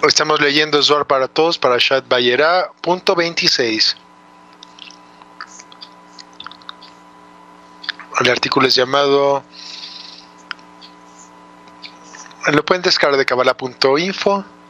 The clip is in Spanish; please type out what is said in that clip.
Estamos leyendo Zohar para todos, Parashat Vayera, punto 26. El artículo es llamado... Lo pueden descargar de Kabbalah.info.